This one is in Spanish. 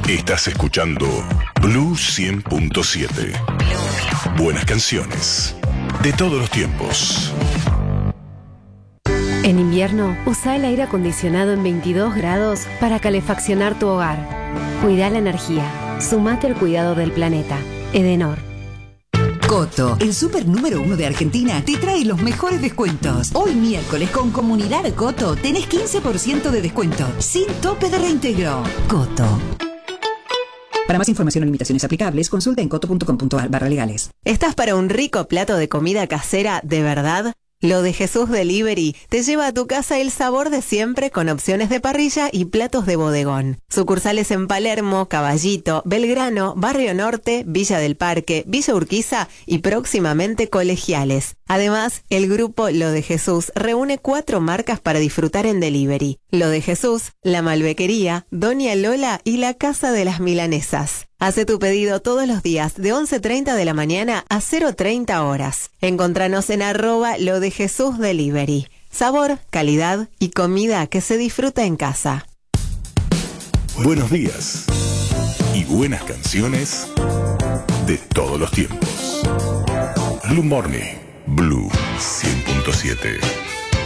Estás escuchando Blue 100.7. Buenas canciones de todos los tiempos. En invierno, usa el aire acondicionado en 22 grados para calefaccionar tu hogar. Cuida la energía. Sumate al cuidado del planeta. Edenor. Coto, el súper número 1 de Argentina, te trae los mejores descuentos. Hoy miércoles con Comunidad Coto tenés 15% de descuento, sin tope de reintegro. Coto. Para más información o limitaciones aplicables, consulta en coto.com.ar/legales. ¿Estás para un rico plato de comida casera de verdad? Lo de Jesús Delivery te lleva a tu casa el sabor de siempre con opciones de parrilla y platos de bodegón. Sucursales en Palermo, Caballito, Belgrano, Barrio Norte, Villa del Parque, Villa Urquiza y próximamente Colegiales. Además, el grupo Lo de Jesús reúne 4 marcas para disfrutar en delivery. Lo de Jesús, La Malbequería, Doña Lola y La Casa de las Milanesas. Hace tu pedido todos los días de 11:30 de la mañana a 0:30 horas. Encontranos en @LoDeJesúsDelivery. Sabor, calidad y comida que se disfruta en casa. Buenos días y buenas canciones de todos los tiempos. Blue Morning, Blue 100.7.